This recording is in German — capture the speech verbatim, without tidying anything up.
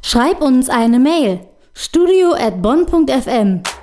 Schreib uns eine Mail. studio at bonn punkt f m